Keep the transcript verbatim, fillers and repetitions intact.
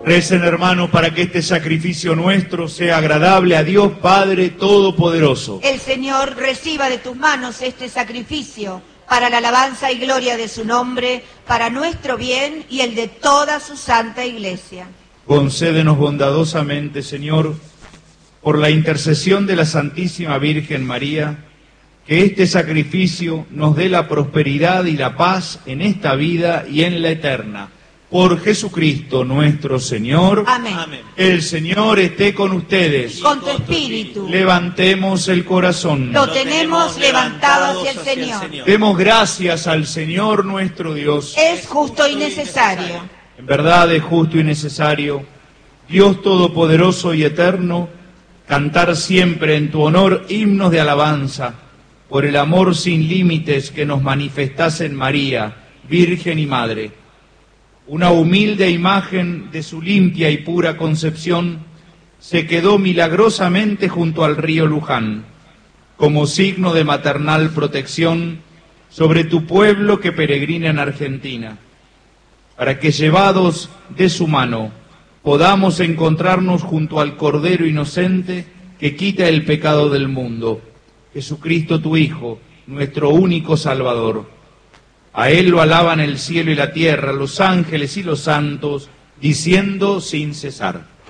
Recen, hermanos, para que este sacrificio nuestro sea agradable a Dios Padre Todopoderoso. El Señor reciba de tus manos este sacrificio para la alabanza y gloria de su nombre, para nuestro bien y el de toda su santa Iglesia. Concédenos bondadosamente, Señor, por la intercesión de la Santísima Virgen María, que este sacrificio nos dé la prosperidad y la paz en esta vida y en la eterna. Por Jesucristo nuestro Señor. Amén. Amén. El Señor esté con ustedes. Con tu espíritu. Levantemos el corazón. Lo tenemos levantado hacia el Señor. Demos gracias al Señor nuestro Dios. Es justo y necesario. En verdad es justo y necesario, Dios Todopoderoso y Eterno, cantar siempre en tu honor himnos de alabanza, por el amor sin límites que nos manifestás en María, Virgen y Madre. Una humilde imagen de su limpia y pura concepción se quedó milagrosamente junto al río Luján, como signo de maternal protección sobre tu pueblo que peregrina en Argentina, para que llevados de su mano podamos encontrarnos junto al Cordero inocente que quita el pecado del mundo, Jesucristo tu Hijo, nuestro único Salvador. A Él lo alaban el cielo y la tierra, los ángeles y los santos, diciendo sin cesar: